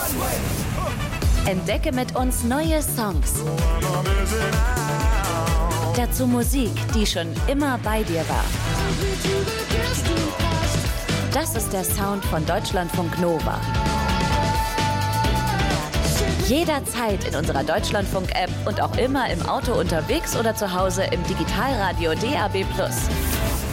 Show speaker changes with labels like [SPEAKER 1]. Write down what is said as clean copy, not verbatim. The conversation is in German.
[SPEAKER 1] Entdecke mit uns neue Songs. Dazu Musik, die schon immer bei dir war. Das ist der Sound von Deutschlandfunk Nova. Jederzeit in unserer Deutschlandfunk-App und auch immer im Auto unterwegs oder zu Hause im Digitalradio DAB+.